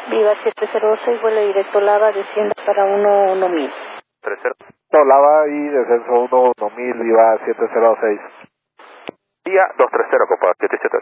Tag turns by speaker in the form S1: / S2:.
S1: Viva 706, vuelo directo Lava, descienda para 1000.
S2: 30.
S3: Lava y descenso 1000, Viva 706.
S2: Día 230, copa 77.